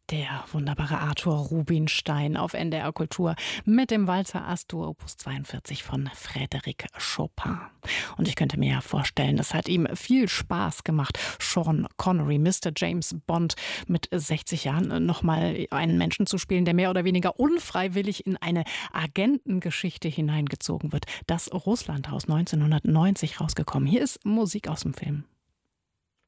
Der wunderbare Arthur Rubinstein auf NDR Kultur mit dem Walzer Astur Opus 42 von Frédéric Chopin. Und ich könnte mir ja vorstellen, es hat ihm viel Spaß gemacht, Sean Connery, Mr. James Bond, mit 60 Jahren nochmal einen Menschen zu spielen, der mehr oder weniger unfreiwillig in eine Agentengeschichte hineingezogen wird. Das Russlandhaus 1990 rausgekommen. Hier ist Musik aus dem Film.